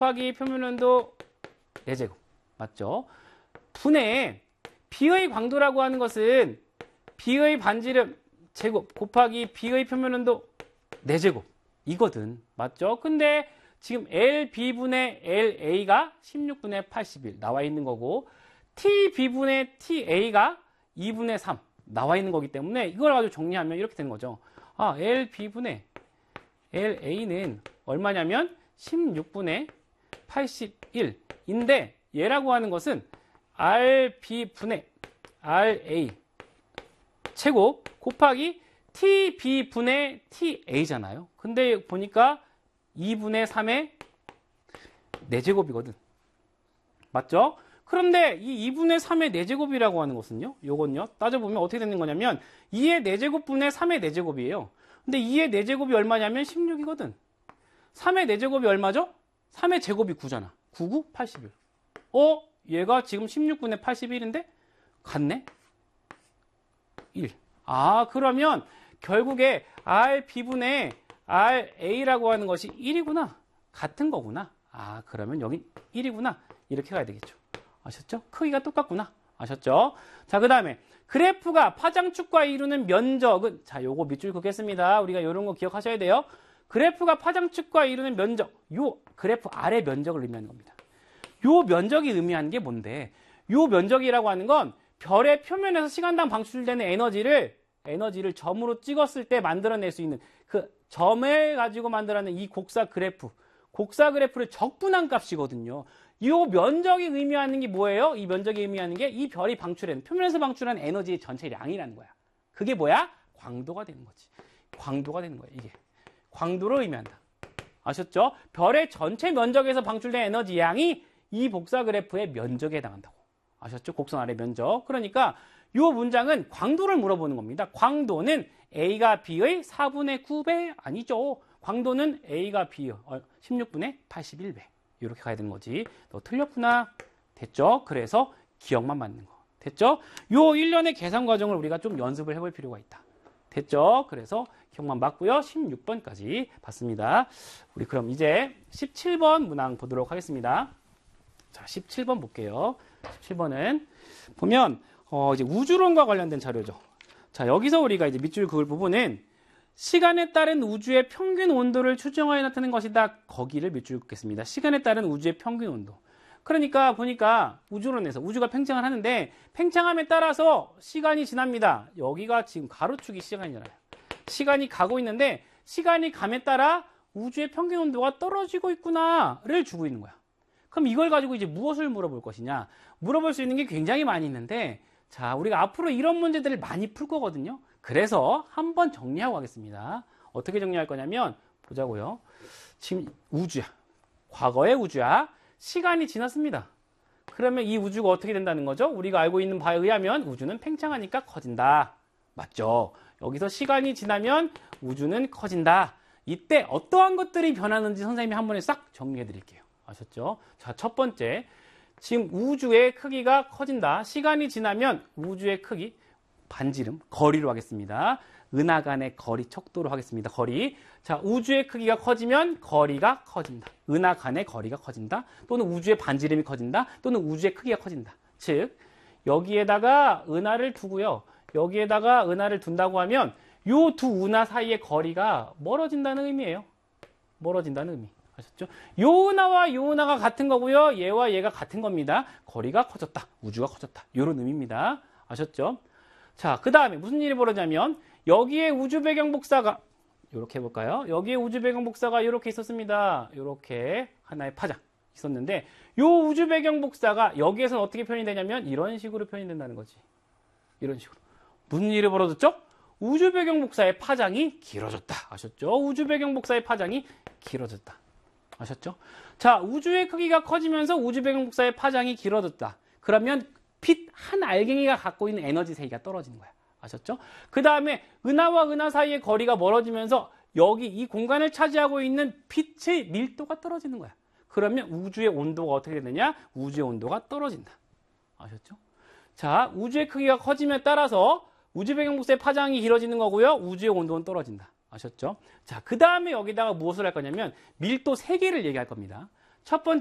곱하기 표면 온도 4제곱. 맞죠? 분의 B의 광도라고 하는 것은 B의 반지름 제곱 곱하기 B의 표면 온도 4제곱. 이거든. 맞죠? 근데 지금 LB분의 LA가 16분의 81 나와 있는 거고 TB분의 TA가 2분의 3 나와 있는 거기 때문에 이걸 가지고 정리하면 이렇게 되는 거죠. 아, LB분의 LA는 얼마냐면 16분의 81인데 얘라고 하는 것은 RB분의 RA 제곱 곱하기 TB분의 TA잖아요. 근데 보니까 2분의 3의 4제곱이거든. 맞죠? 그런데 이 2분의 3의 4제곱이라고 하는 것은요. 요건요. 따져보면 어떻게 되는 거냐면 2의 4제곱분의 3의 4제곱이에요. 근데 2의 4제곱이 얼마냐면 16이거든. 3의 4제곱이 얼마죠? 3의 제곱이 9잖아. 9, 9, 81. 얘가 지금 16분의 81인데? 같네? 1. 아, 그러면 결국에 RB분의 RA라고 하는 것이 1이구나. 같은 거구나. 아, 그러면 여긴 1이구나. 이렇게 가야 되겠죠. 아셨죠? 크기가 똑같구나. 아셨죠? 자, 그 다음에 그래프가 파장축과 이루는 면적은 자, 요거 밑줄 긋겠습니다. 우리가 요런 거 기억하셔야 돼요. 그래프가 파장축과 이루는 면적. 요 그래프 아래 면적을 의미하는 겁니다. 요 면적이 의미하는 게 뭔데? 요 면적이라고 하는 건 별의 표면에서 시간당 방출되는 에너지를 점으로 찍었을 때 만들어낼 수 있는 그 점을 가지고 만들어낸 이 곡사 그래프를 적분한 값이거든요. 이 면적이 의미하는 게 뭐예요? 이 면적이 의미하는 게 이 별이 표면에서 방출한 에너지의 전체량이라는 거야. 그게 뭐야? 광도가 되는 거지. 광도가 되는 거야, 이게. 광도를 의미한다. 아셨죠? 별의 전체 면적에서 방출된 에너지 양이 이 복사 그래프의 면적에 해당한다고. 아셨죠? 곡선 아래 면적. 그러니까 이 문장은 광도를 물어보는 겁니다. 광도는 A가 B의 4분의 9배 아니죠. 광도는 A가 B의 16분의 81배. 이렇게 가야 되는 거지. 너 틀렸구나. 됐죠? 그래서 기억만 맞는 거. 됐죠? 요 일련의 계산 과정을 우리가 좀 연습을 해볼 필요가 있다. 됐죠? 그래서 기억만 맞고요. 16번까지 봤습니다. 우리 그럼 이제 17번 문항 보도록 하겠습니다. 자, 17번 볼게요. 17번은 보면 이제 우주론과 관련된 자료죠. 자, 여기서 우리가 이제 밑줄 그을 부분은 시간에 따른 우주의 평균 온도를 추정하여 나타낸 것이다. 거기를 밑줄 긋겠습니다. 시간에 따른 우주의 평균 온도. 그러니까 보니까 우주론에서 우주가 팽창을 하는데 팽창함에 따라서 시간이 지납니다. 여기가 지금 가로축이 시간이잖아요. 시간이 가고 있는데 시간이 감에 따라 우주의 평균 온도가 떨어지고 있구나를 주고 있는 거야. 그럼 이걸 가지고 이제 무엇을 물어볼 것이냐? 물어볼 수 있는 게 굉장히 많이 있는데 자, 우리가 앞으로 이런 문제들을 많이 풀 거거든요. 그래서 한번 정리하고 가겠습니다. 어떻게 정리할 거냐면 보자고요. 지금 우주야. 과거의 우주야. 시간이 지났습니다. 그러면 이 우주가 어떻게 된다는 거죠? 우리가 알고 있는 바에 의하면 우주는 팽창하니까 커진다. 맞죠? 여기서 시간이 지나면 우주는 커진다. 이때 어떠한 것들이 변하는지 선생님이 한 번에 싹 정리해 드릴게요. 아셨죠? 자, 첫 번째. 지금 우주의 크기가 커진다. 시간이 지나면 우주의 크기, 반지름, 거리로 하겠습니다. 은하 간의 거리, 척도로 하겠습니다. 거리. 자, 우주의 크기가 커지면 거리가 커진다. 은하 간의 거리가 커진다. 또는 우주의 반지름이 커진다. 또는 우주의 크기가 커진다. 즉, 여기에다가 은하를 두고요. 여기에다가 은하를 둔다고 하면 요 두 은하 사이의 거리가 멀어진다는 의미예요. 멀어진다는 의미. 아셨죠? 요 은하와 요 은하가 같은 거고요. 얘와 얘가 같은 겁니다. 거리가 커졌다. 우주가 커졌다. 이런 의미입니다. 아셨죠? 자, 그 다음에 무슨 일이 벌어지냐면 여기에 우주 배경 복사가 이렇게 해볼까요? 여기에 우주 배경 복사가 이렇게 있었습니다. 이렇게 하나의 파장 있었는데 요 우주 배경 복사가 여기에서는 어떻게 표현이 되냐면 이런 식으로 표현이 된다는 거지. 이런 식으로. 무슨 일이 벌어졌죠? 우주 배경 복사의 파장이 길어졌다. 아셨죠? 우주 배경 복사의 파장이 길어졌다. 아셨죠? 자, 우주의 크기가 커지면서 우주 배경 복사의 파장이 길어졌다. 그러면 빛 한 알갱이가 갖고 있는 에너지 세기가 떨어지는 거야. 아셨죠? 그 다음에 은하와 은하 사이의 거리가 멀어지면서 여기 이 공간을 차지하고 있는 빛의 밀도가 떨어지는 거야. 그러면 우주의 온도가 어떻게 되느냐? 우주의 온도가 떨어진다. 아셨죠? 자, 우주의 크기가 커짐에 따라서 우주 배경 복사의 파장이 길어지는 거고요. 우주의 온도는 떨어진다. 아셨죠? 자, 그 다음에 여기다가 무엇을 할 거냐면 밀도 세기를 얘기할 겁니다. 첫 번째